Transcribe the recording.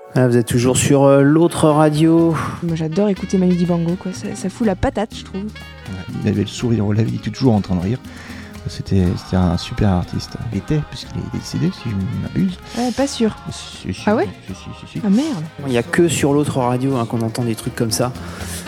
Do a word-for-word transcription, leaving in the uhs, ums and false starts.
Ah, vous êtes toujours sur euh, l'autre radio. Moi j'adore écouter Manu Dibango, quoi. Ça, ça fout la patate, je trouve. Ouais, il avait le sourire aux lèvres, il était toujours en train de rire. C'était, c'était un super artiste. Il était, puisqu'il est décédé, si je ne m'abuse. Ouais, pas sûr. Si, si, Ah ouais si, si, si, si. Ah merde. Il n'y a que sur l'autre radio hein, qu'on entend des trucs comme ça.